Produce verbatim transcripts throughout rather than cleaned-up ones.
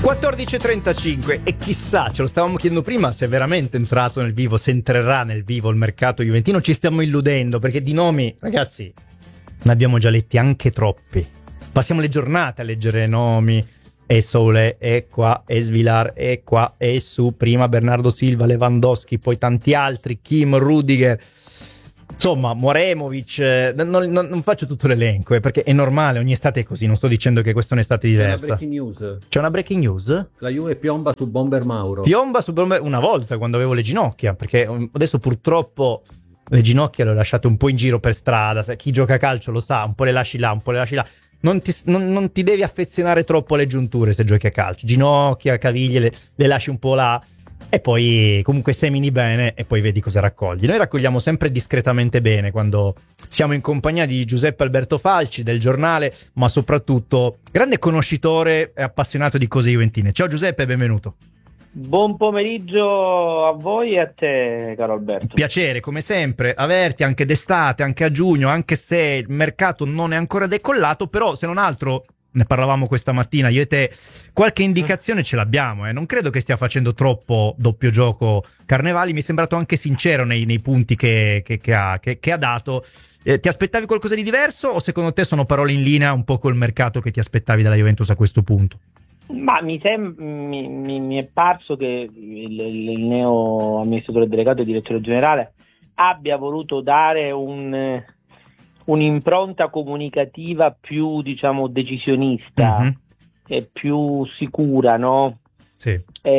quattordici e trentacinque e chissà, ce lo stavamo chiedendo prima, se è veramente entrato nel vivo, se entrerà nel vivo il mercato juventino. Ci stiamo illudendo perché di nomi, ragazzi, ne abbiamo già letti anche troppi. Passiamo le giornate a leggere nomi. E Sole, e qua, e Svilar, e qua, e su. Prima Bernardo Silva, Lewandowski, poi tanti altri, Kim, Rudiger. Insomma, Moremovic, eh, non, non, non faccio tutto l'elenco, eh, perché è normale, ogni estate è così, non sto dicendo che questa è un'estate diversa. C'è una breaking news. C'è una breaking news? La Juve piomba su Bomber Mauro. Piomba su Bomber una volta, quando avevo le ginocchia, perché adesso purtroppo le ginocchia le ho lasciate un po' in giro per strada. Chi gioca a calcio lo sa, un po' le lasci là, un po' le lasci là. Non ti, non, non ti devi affezionare troppo alle giunture se giochi a calcio. Ginocchia, caviglie, le, le lasci un po' là. E poi comunque semini bene e poi vedi cosa raccogli. Noi raccogliamo sempre discretamente bene quando siamo in compagnia di Giuseppe Alberto Falci del Giornale, ma soprattutto grande conoscitore e appassionato di cose juventine. Ciao Giuseppe, benvenuto. Buon pomeriggio a voi e a te, caro Alberto. Piacere, come sempre, averti anche d'estate, anche a giugno, anche se il mercato non è ancora decollato, però se non altro, ne parlavamo questa mattina, io e te, qualche indicazione ce l'abbiamo, eh. Non credo che stia facendo troppo doppio gioco Carnevali, mi è sembrato anche sincero nei, nei punti che, che, che, ha, che, che ha dato. Eh, ti aspettavi qualcosa di diverso o secondo te sono parole in linea un po' col mercato che ti aspettavi dalla Juventus a questo punto? Ma mi, sem- mi, mi, mi è parso che il, il neo amministratore delegato e direttore generale abbia voluto dare un, un'impronta comunicativa più, diciamo, decisionista, mm-hmm. e più sicura, no? Sì.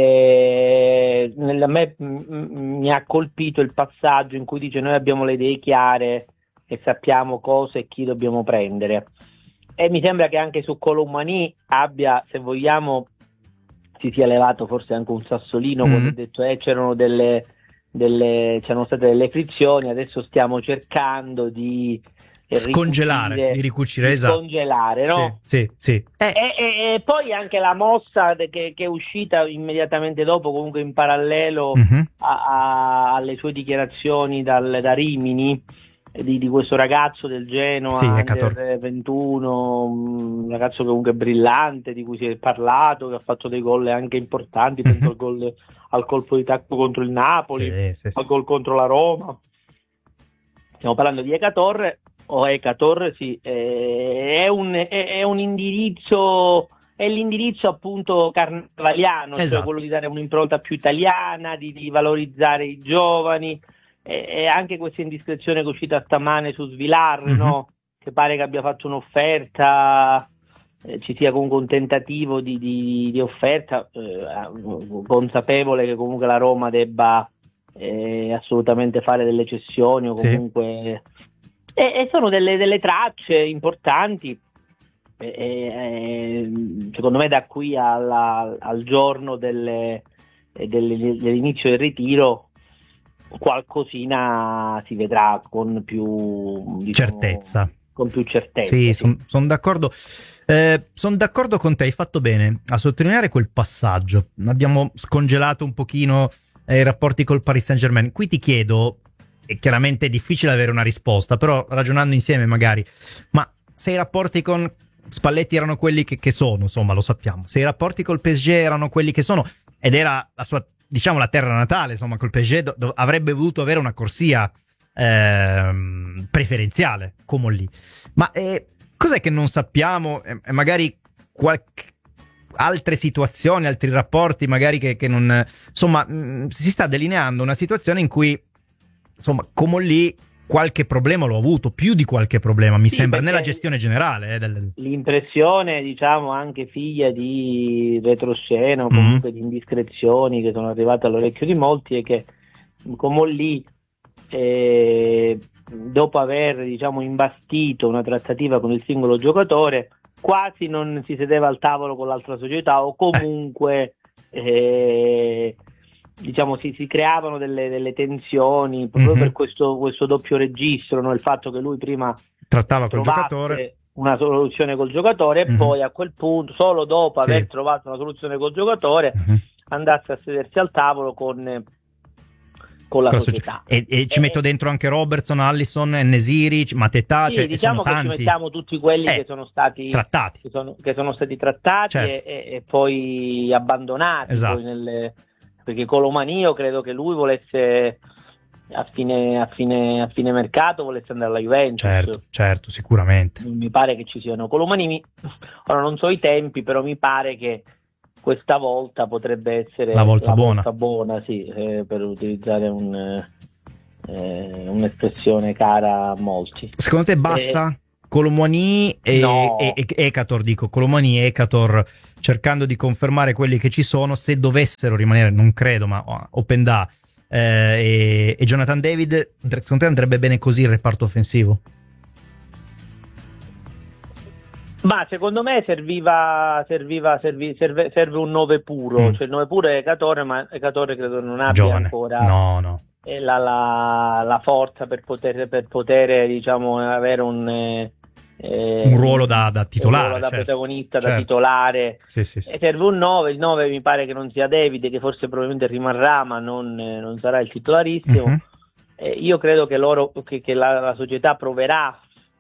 E, a me m- mi ha colpito il passaggio in cui dice: noi abbiamo le idee chiare e sappiamo cosa e chi dobbiamo prendere. E mi sembra che anche su Colomani abbia, se vogliamo, si sia levato forse anche un sassolino, mm-hmm. quando ha detto eh, c'erano delle, delle c'erano state delle frizioni, adesso stiamo cercando di scongelare, di ricucire, di esatto. Scongelare, no? Sì, sì, sì. Eh. E, e, e poi anche la mossa che, che è uscita immediatamente dopo, comunque in parallelo, mm-hmm. a, a, alle sue dichiarazioni dal, da Rimini, Di, di questo ragazzo del Genoa, sì, under ventuno, un ragazzo comunque brillante, di cui si è parlato, che ha fatto dei gol anche importanti, mm-hmm. penso al gol, al colpo di tacco contro il Napoli, sì, sì, sì. al gol contro la Roma. Stiamo parlando di Ecatorre, o Ecatorre, sì, è un, è, è un indirizzo, è l'indirizzo appunto carnevaliano, esatto. Cioè quello di dare un'impronta più italiana, di, di valorizzare i giovani. E anche questa indiscrezione che è uscita stamane su Svilar, mm-hmm. no? Che pare che abbia fatto un'offerta, eh, ci sia comunque un tentativo di, di, di offerta, eh, consapevole che comunque la Roma debba eh, assolutamente fare delle cessioni o comunque sì. e, e sono delle, delle tracce importanti, e, e, secondo me da qui alla, al giorno delle, delle, dell'inizio del ritiro qualcosina si vedrà con più, diciamo, certezza. Con più certezza. Sì, sì. sono son d'accordo. Eh, sono d'accordo con te, hai fatto bene a sottolineare quel passaggio. Abbiamo scongelato un pochino eh, i rapporti col Paris Saint-Germain. Qui ti chiedo, è chiaramente difficile avere una risposta, però ragionando insieme magari, ma se i rapporti con Spalletti erano quelli che, che sono, insomma lo sappiamo, se i rapporti col P S G erano quelli che sono, ed era la sua, diciamo, la terra natale, insomma, col P S G do- do- avrebbe voluto avere una corsia ehm, preferenziale, come lì. Ma eh, cos'è che non sappiamo? E eh, magari qualche altre situazioni, altri rapporti, magari che, che non... Insomma, mh, si sta delineando una situazione in cui, insomma, come lì qualche problema l'ho avuto, più di qualche problema, mi sì, sembra, nella gestione generale. Eh, del... L'impressione, diciamo, anche figlia di retroscena o comunque mm-hmm. di indiscrezioni che sono arrivate all'orecchio di molti, è che come lì, eh, dopo aver, diciamo, imbastito una trattativa con il singolo giocatore, quasi non si sedeva al tavolo con l'altra società o comunque... Eh, diciamo si, si creavano delle, delle tensioni proprio mm-hmm. per questo, questo doppio registro, no? Il fatto che lui prima trattava col giocatore, una soluzione col giocatore mm-hmm. e poi a quel punto, solo dopo sì. aver trovato una soluzione col giocatore, mm-hmm. andasse a sedersi al tavolo con, con la Con società. E, e ci e, metto dentro anche Robertson, Allison, Nesiri, Mateta, sì, cioè, diciamo che sono ci tanti. mettiamo tutti quelli eh, che sono stati trattati, che sono, che sono stati trattati certo. e, e poi abbandonati, esatto. poi nelle, perché Colomani io credo che lui volesse a fine, a fine, a fine mercato volesse andare alla Juventus. Certo, certo, sicuramente. Mi pare che ci siano Colomani, mi, ora non so i tempi, però mi pare che questa volta potrebbe essere la volta la buona, volta buona sì, eh, per utilizzare un, eh, un'espressione cara a molti. Secondo te basta? Eh, Colomani e, no. e, e Ekator, dico Colomani e Ekator, cercando di confermare quelli che ci sono, se dovessero rimanere, non credo, ma oh, Openda eh, e, e Jonathan David, secondo te andrebbe bene così il reparto offensivo? Ma secondo me serviva, serviva servi, serve, serve un nove puro, mm. cioè il nove puro è Ecatore, ma Ecatore credo non abbia Giovane. ancora no, no. La, la, la forza per poter, per poter diciamo, avere un, eh, un ruolo da, da titolare, un ruolo da certo. protagonista, certo. da titolare. Sì, sì, sì. E serve un nove, il nove mi pare che non sia David, che forse probabilmente rimarrà, ma non, non sarà il titolarissimo. Uh-huh. Eh, io credo che, loro, che, che la, la società proverà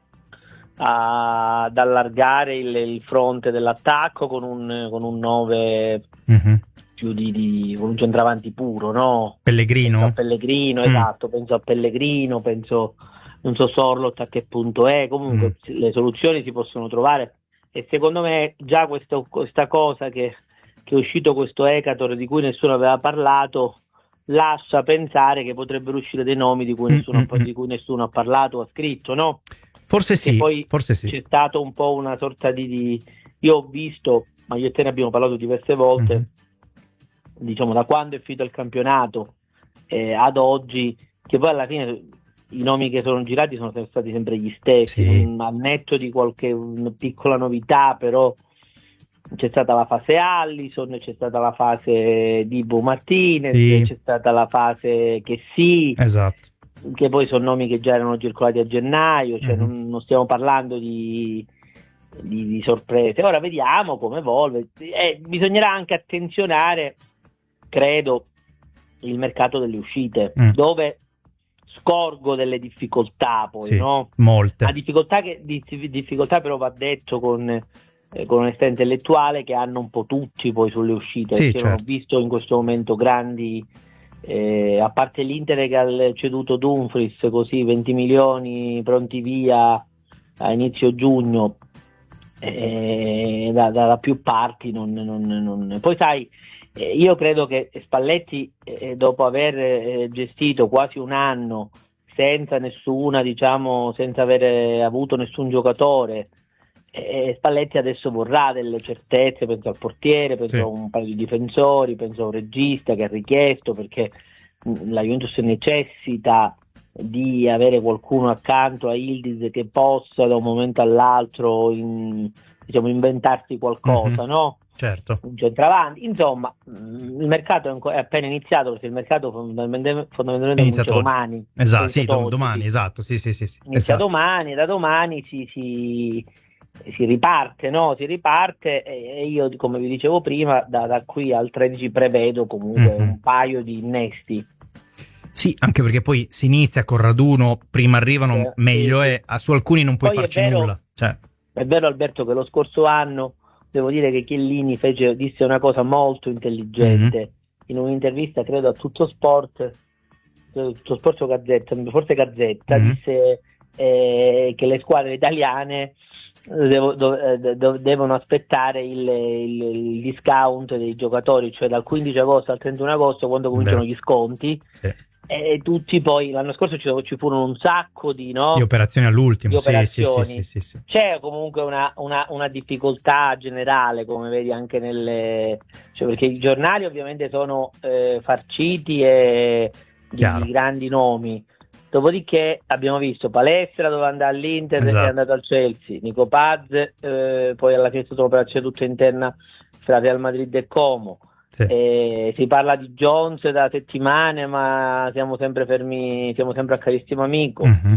ad allargare il, il fronte dell'attacco con un, con un nove uh-huh. più di, di con un centravanti puro, no? Pellegrino? Penso a Pellegrino, mm. esatto, penso a Pellegrino, penso, non so Sorlot a che punto è, comunque mm. le soluzioni si possono trovare e secondo me già questo, questa cosa che, che è uscito questo Ecatore di cui nessuno aveva parlato lascia pensare che potrebbero uscire dei nomi di cui nessuno, mm-hmm. di cui nessuno ha parlato o ha scritto, no? Forse sì, poi forse sì. C'è stato un po' una sorta di, di... Io ho visto, ma io e te ne abbiamo parlato diverse volte, mm-hmm. diciamo da quando è finito il campionato eh, ad oggi, che poi alla fine i nomi che sono girati sono stati sempre gli stessi, sì. un, al netto di qualche piccola novità, però c'è stata la fase Allison, c'è stata la fase di Bo Martinez, sì. c'è stata la fase che sì, esatto. che poi sono nomi che già erano circolati a gennaio, cioè mm-hmm. non, non stiamo parlando di, di, di sorprese. Ora vediamo come evolve. Eh, bisognerà anche attenzionare, credo, il mercato delle uscite, mm. dove scorgo delle difficoltà poi, sì, no? Molte. Ma difficoltà, che, di, difficoltà però va detto con, eh, con onestà intellettuale che hanno un po' tutti poi sulle uscite, sì, perché certo. non ho visto in questo momento grandi... Eh, a parte l'Inter che ha ceduto Dumfries così venti milioni pronti via a inizio giugno eh, da, da, da più parti non, non, non. Poi sai eh, io credo che Spalletti eh, dopo aver eh, gestito quasi un anno senza nessuna diciamo senza aver avuto nessun giocatore e Spalletti adesso vorrà delle certezze, penso al portiere, penso sì. a un paio di difensori, penso a un regista che ha richiesto, perché la Juventus necessita di avere qualcuno accanto a Yildiz che possa da un momento all'altro in, diciamo, inventarsi qualcosa, mm-hmm. no? Certo. Un centravanti, insomma il mercato è appena iniziato, perché il mercato fondamentalmente, fondamentalmente inizia domani. Esatto, sì, oggi, domani, sì. esatto, sì, sì, sì, sì. Inizia esatto. domani e da domani si... si si riparte, no? Si riparte e io, come vi dicevo prima, da, da qui al tredici prevedo comunque mm-hmm. un paio di innesti. Sì, anche perché poi si inizia con raduno, prima arrivano, eh, meglio sì, è, sì. su alcuni non puoi poi farci è vero, nulla. Cioè. È vero Alberto che lo scorso anno, devo dire che Chiellini fece, disse una cosa molto intelligente, mm-hmm. in un'intervista credo a Tutto Sport, Tutto Sport o Gazzetta, forse Gazzetta, mm-hmm. disse eh, che le squadre italiane Devo, do, do, devono aspettare il, il, il discount dei giocatori, cioè dal quindici agosto al trentuno agosto, quando cominciano Beh. gli sconti, sì. e tutti poi l'anno scorso ci, ci furono un sacco di, no? di operazioni all'ultimo, di operazioni. Sì, sì, sì, sì, sì. C'è comunque una, una, una difficoltà generale, come vedi anche nelle, cioè perché i giornali ovviamente sono eh, farciti e di, di grandi nomi. Dopodiché abbiamo visto Palestra dove andare all'Inter esatto. è andato al Chelsea, Nico Paz, eh, poi alla fine è stata un'operazione tutta interna tra Real Madrid e Como. Sì. Eh, si parla di Jones da settimane, ma siamo sempre fermi, siamo sempre a carissimo amico. Mm-hmm.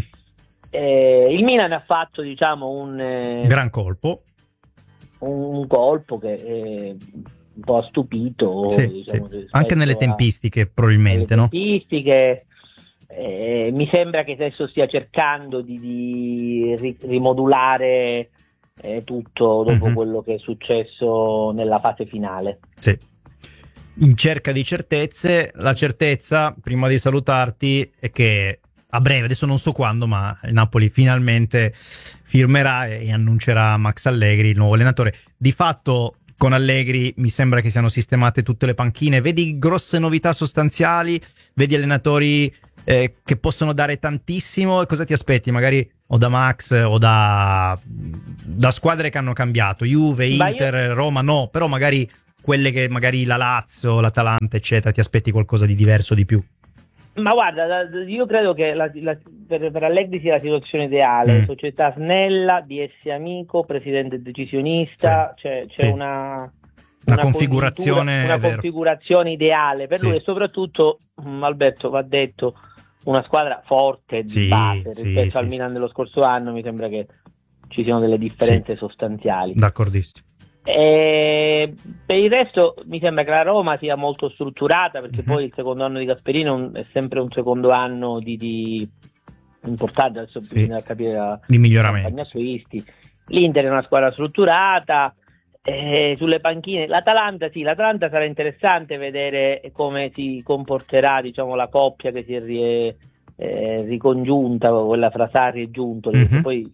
Eh, il Milan ha fatto diciamo un eh, gran colpo, un, un colpo che eh, un po' ha stupito, sì, diciamo, sì. Anche nelle tempistiche, a, probabilmente, nelle no? Tempistiche. Eh, mi sembra che adesso stia cercando di, di rimodulare eh, tutto dopo mm-hmm. quello che è successo nella fase finale. Sì. In cerca di certezze, la certezza, prima di salutarti, è che a breve, adesso non so quando, ma il Napoli finalmente firmerà e annuncerà Max Allegri, il nuovo allenatore. Di fatto con Allegri mi sembra che siano sistemate tutte le panchine, vedi grosse novità sostanziali, vedi allenatori eh, che possono dare tantissimo. Cosa ti aspetti? Magari o da Max o da, da squadre che hanno cambiato, Juve, Inter, io... Roma no, però magari quelle che magari la Lazio, l'Atalanta eccetera, ti aspetti qualcosa di diverso, di più? Ma guarda, io credo che la, la, per, per Allegri sia la situazione ideale, mm. società snella, D S amico, presidente decisionista, sì. c'è, c'è sì. una, una, una configurazione una configurazione ideale per sì. lui, e soprattutto, mh, Alberto, va detto, una squadra forte di sì, base rispetto sì, al sì, Milan sì. dello scorso anno. Mi sembra che ci siano delle differenze sì. sostanziali. D'accordissimo. E per il resto mi sembra che la Roma sia molto strutturata, perché mm-hmm. poi il secondo anno di Gasperini è sempre un secondo anno di, di importante, adesso sì. bisogna capire la di miglioramento. Acquisti. L'Inter è una squadra strutturata, eh, sulle panchine l'Atalanta sì, l'Atalanta sarà interessante vedere come si comporterà, diciamo, la coppia che si è ri, eh, ricongiunta, quella fra Sarri e Giuntoli, mm-hmm. poi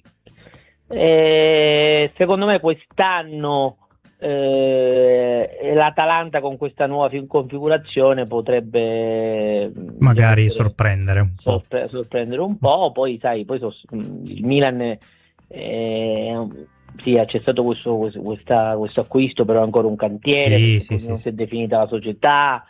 eh, secondo me quest'anno Eh, l'Atalanta con questa nuova configurazione potrebbe magari sorprendere un po'. Sorpre- sorprendere un po'. Poi sai, poi so, il Milan eh, sì, c'è stato questo, questo, questa, questo acquisto, però è ancora un cantiere, sì, sì, sì, non sì. si è definita la società.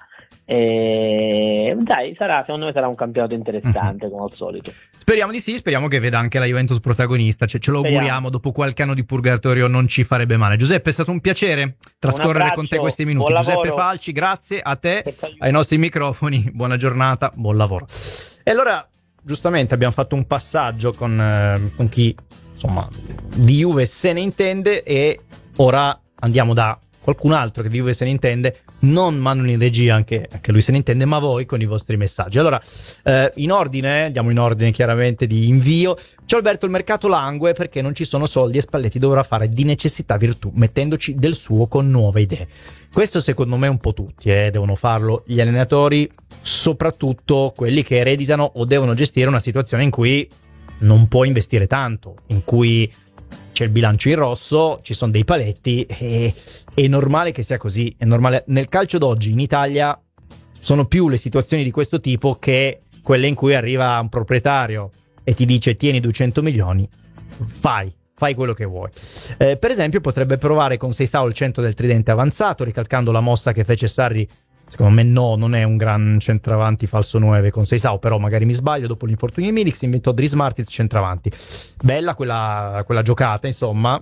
Eh, dai, sarà, secondo me sarà un campionato interessante, uh-huh. come al solito. Speriamo di sì, speriamo che veda anche la Juventus protagonista, cioè, ce lo speriamo. Auguriamo, dopo qualche anno di purgatorio non ci farebbe male. Giuseppe, è stato un piacere trascorrere un con te questi minuti. Giuseppe Falci, grazie a te, ai nostri microfoni, buona giornata, buon lavoro. E allora, giustamente abbiamo fatto un passaggio con, eh, con chi, insomma, di Juve se ne intende, e ora andiamo da qualcun altro che di Juve se ne intende, non Manuel in regia, anche, anche lui se ne intende, ma voi con i vostri messaggi. Allora, eh, in ordine, andiamo in ordine chiaramente di invio. Ciao Alberto, il mercato langue perché non ci sono soldi e Spalletti dovrà fare di necessità virtù, mettendoci del suo con nuove idee. Questo secondo me un po' tutti eh, devono farlo, gli allenatori, soprattutto quelli che ereditano o devono gestire una situazione in cui non puoi investire tanto, in cui c'è il bilancio in rosso, ci sono dei paletti, e è normale che sia così, è normale. Nel calcio d'oggi in Italia sono più le situazioni di questo tipo che quelle in cui arriva un proprietario e ti dice tieni duecento milioni, fai, fai quello che vuoi. Eh, per esempio potrebbe provare con Seisao il centro del tridente avanzato, ricalcando la mossa che fece Sarri. Secondo me no, non è un gran centravanti falso nove con Seisao, però magari mi sbaglio. Dopo l'infortunio di Milik si inventò Dries Martins centravanti. Bella quella, quella giocata, insomma,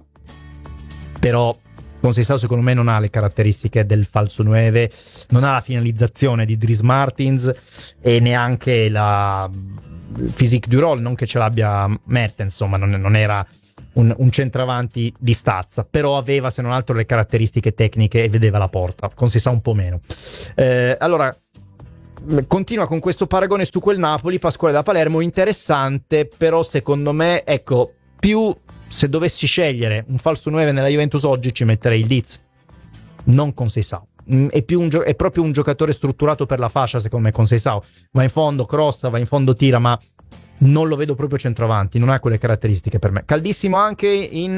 però con Seisao secondo me non ha le caratteristiche del falso nove, non ha la finalizzazione di Dries Martins e neanche la physique du rôle, non che ce l'abbia Mertens, insomma non, non era un, un centravanti di stazza, però aveva se non altro le caratteristiche tecniche e vedeva la porta, con Seisao un po' meno. Eh, allora continua con questo paragone su quel Napoli, Pasquale da Palermo, interessante, però secondo me, ecco, più se dovessi scegliere un falso nove nella Juventus oggi ci metterei il Diz, non con Seisao. È, più un gio- è proprio un giocatore strutturato per la fascia, secondo me, con Seisao. Va in fondo, crossa, va in fondo, tira, ma non lo vedo proprio centravanti, non ha quelle caratteristiche per me. Caldissimo anche in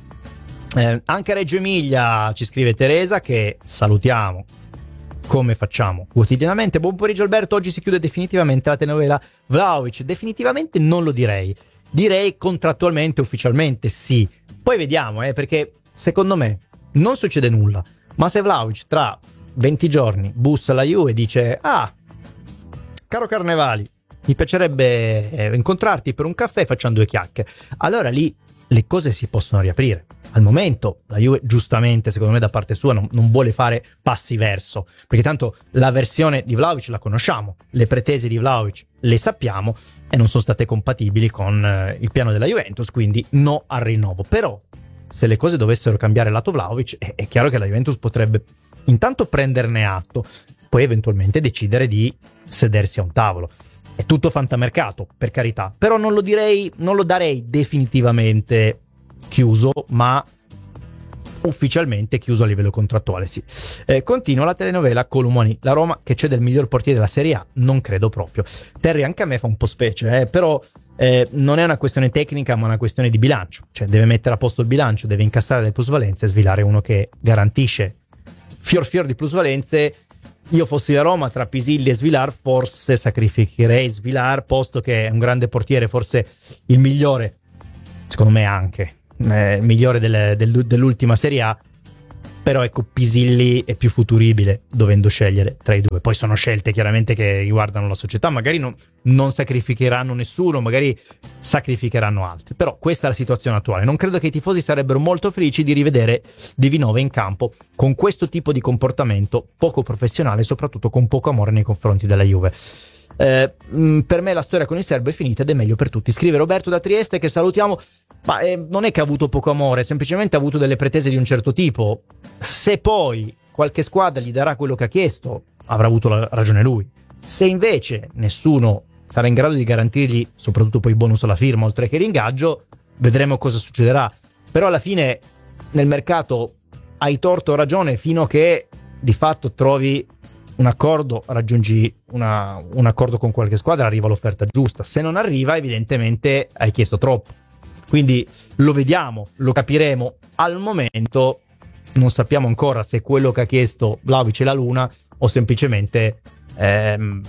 eh, anche a Reggio Emilia, ci scrive Teresa, che salutiamo come facciamo quotidianamente. Buon pomeriggio Alberto, oggi si chiude definitivamente la telenovela Vlahovic. Definitivamente non lo direi, direi contrattualmente, ufficialmente sì, poi vediamo, eh, perché secondo me non succede nulla, ma se Vlahovic tra venti giorni bussa alla Juve e dice ah, caro Carnevali, mi piacerebbe eh, incontrarti per un caffè, facciamo due chiacchiere, allora lì le cose si possono riaprire. Al momento la Juve, giustamente secondo me da parte sua, non, non vuole fare passi verso, perché tanto la versione di Vlahovic la conosciamo, le pretese di Vlahovic le sappiamo e non sono state compatibili con eh, il piano della Juventus, quindi no al rinnovo. Però se le cose dovessero cambiare lato Vlahovic, è, è chiaro che la Juventus potrebbe intanto prenderne atto, poi eventualmente decidere di sedersi a un tavolo. È tutto fantamercato, per carità, però non lo direi, non lo darei definitivamente chiuso, ma ufficialmente chiuso a livello contrattuale, sì. Eh, continua la telenovela Colomoni, la Roma che c'è del miglior portiere della Serie A, non credo proprio. Terry, anche a me fa un po' specie, eh, però eh, non è una questione tecnica, ma una questione di bilancio. Cioè deve mettere a posto il bilancio, deve incassare delle plusvalenze e svilare uno che garantisce fior fior di plusvalenze. Io fossi la Roma, tra Pisilli e Svilar forse sacrificherei Svilar, posto che è un grande portiere, forse il migliore, secondo me anche eh, migliore del, del, dell'ultima Serie A, però ecco, Pisilli è più futuribile dovendo scegliere tra i due. Poi sono scelte chiaramente che riguardano la società, magari non, non sacrificheranno nessuno, magari sacrificheranno altri, però questa è la situazione attuale. Non credo che i tifosi sarebbero molto felici di rivedere Divinove in campo con questo tipo di comportamento poco professionale e soprattutto con poco amore nei confronti della Juve. Eh, mh, per me la storia con il serbo è finita ed è meglio per tutti. Scrive Roberto da Trieste, che salutiamo, ma eh, non è che ha avuto poco amore, semplicemente ha avuto delle pretese di un certo tipo. Se poi qualche squadra gli darà quello che ha chiesto, avrà avuto la ragione lui. Se invece nessuno sarà in grado di garantirgli soprattutto poi bonus alla firma oltre che l'ingaggio, vedremo cosa succederà. Però alla fine nel mercato hai torto o ragione fino a che di fatto trovi un accordo, raggiungi una, un accordo con qualche squadra, arriva l'offerta giusta. Se non arriva, evidentemente hai chiesto troppo. Quindi lo vediamo, lo capiremo. Al momento non sappiamo ancora se quello che ha chiesto Vlahovic è la Luna o semplicemente ehm,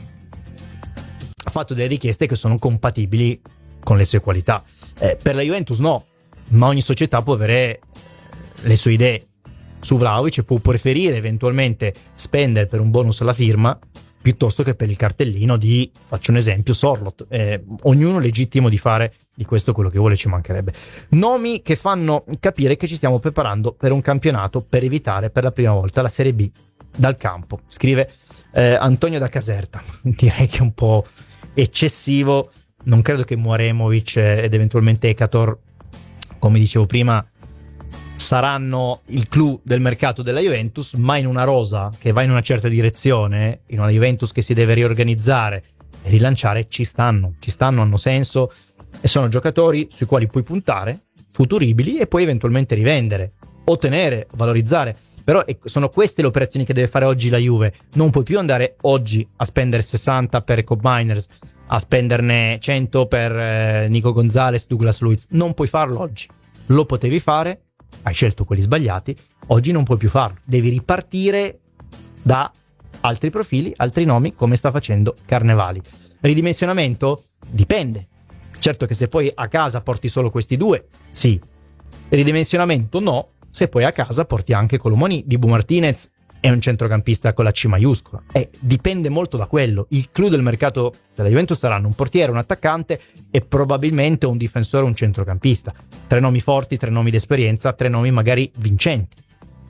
ha fatto delle richieste che sono compatibili con le sue qualità. Eh, per la Juventus no, ma ogni società può avere le sue idee su Vlahovic, può preferire eventualmente spendere per un bonus alla firma piuttosto che per il cartellino di, faccio un esempio, Sorloth. Eh, ognuno è legittimo di fare di questo quello che vuole, ci mancherebbe. Nomi che fanno capire che ci stiamo preparando per un campionato per evitare per la prima volta la Serie B dal campo, scrive eh, Antonio da Caserta. Direi che è un po' eccessivo. Non credo che Muaremovic ed eventualmente Ekator, come dicevo prima, saranno il clou del mercato della Juventus, ma in una rosa che va in una certa direzione, in una Juventus che si deve riorganizzare e rilanciare, ci stanno, ci stanno, hanno senso e sono giocatori sui quali puoi puntare, futuribili, e poi eventualmente rivendere, ottenere, valorizzare. Però sono queste le operazioni che deve fare oggi la Juve. Non puoi più andare oggi a spendere sessanta per Cobb Miners, a spenderne cento per eh, Nico Gonzalez, Douglas Luiz. Non puoi farlo oggi. Lo potevi fare, hai scelto quelli sbagliati, oggi non puoi più farlo. Devi ripartire da altri profili, altri nomi, come sta facendo Carnevali. Ridimensionamento? Dipende. Certo che se poi a casa porti solo questi due, sì. Ridimensionamento no, se poi a casa porti anche Colomoni. Dibu Martinez è un centrocampista con la C maiuscola. Eh, dipende molto da quello. Il clou del mercato della Juventus saranno un portiere, un attaccante e probabilmente un difensore, un centrocampista. Tre nomi forti, tre nomi d'esperienza, tre nomi magari vincenti.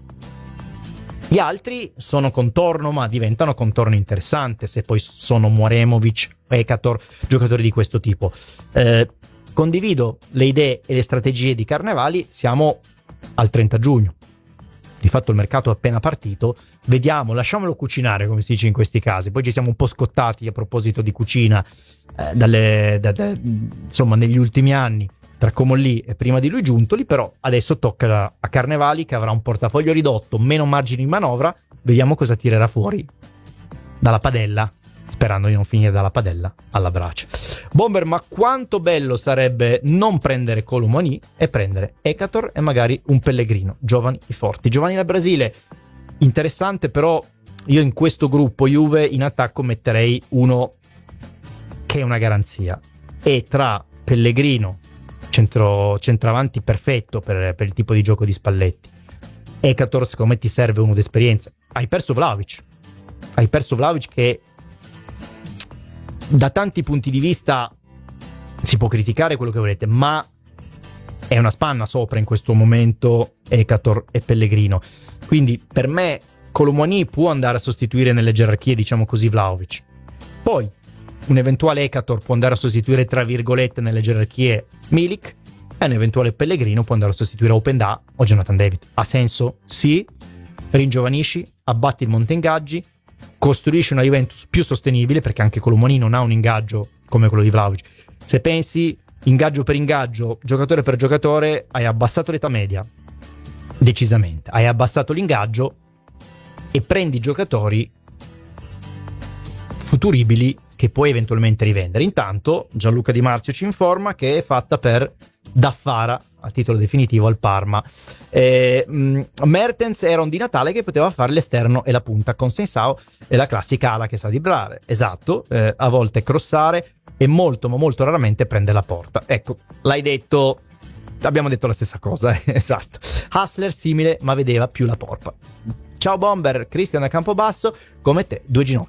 Gli altri sono contorno, ma diventano contorno interessante se poi sono Muaremovic, Ekator, giocatori di questo tipo. Eh, condivido le idee e le strategie di Carnevali. Siamo al trenta giugno. Di fatto il mercato è appena partito. Vediamo, lasciamolo cucinare, come si dice in questi casi. Poi ci siamo un po' scottati a proposito di cucina eh, dalle, da, da, insomma negli ultimi anni tra Comolli e prima di lui Giuntoli, però adesso tocca a Carnevali, che avrà un portafoglio ridotto, meno margini di manovra. Vediamo cosa tirerà fuori dalla padella, sperando di non finire dalla padella alla brace. Bomber, ma quanto bello sarebbe non prendere Colomoni e prendere Ekator e magari un Pellegrino, giovani e forti. Giovanni dal Brasile, interessante, però io in questo gruppo Juve in attacco metterei uno che è una garanzia, e tra Pellegrino, centro, centravanti perfetto per, per il tipo di gioco di Spalletti, Ekator, secondo me ti serve uno d'esperienza. Hai perso Vlahovic, hai perso Vlahovic che da tanti punti di vista si può criticare quello che volete, ma è una spanna sopra in questo momento Ekator e Pellegrino. Quindi per me Colomoni può andare a sostituire nelle gerarchie, diciamo così, Vlahovic. Poi un eventuale Ekator può andare a sostituire, tra virgolette, nelle gerarchie Milik, e un eventuale Pellegrino può andare a sostituire Openda o Jonathan David. Ha senso? Sì. Ringiovanisci? abbatti il monte ingaggi, costruisci una Juventus più sostenibile, perché anche Colomoni non ha un ingaggio come quello di Vlahovic. Se pensi ingaggio per ingaggio, giocatore per giocatore, hai abbassato l'età media decisamente, hai abbassato l'ingaggio e prendi giocatori futuribili che puoi eventualmente rivendere. Intanto Gianluca Di Marzio ci informa che è fatta per Daffara a titolo definitivo al Parma. eh, mh, Mertens era un di Natale che poteva fare l'esterno e la punta, con Sensao e la classica ala che sa driblare, esatto, eh, a volte crossare e molto ma molto raramente prende la porta. Ecco, l'hai detto, abbiamo detto la stessa cosa, eh, esatto. Hassler simile ma vedeva più la porta. Ciao Bomber, Cristian da Campobasso, come te, due ginocchia.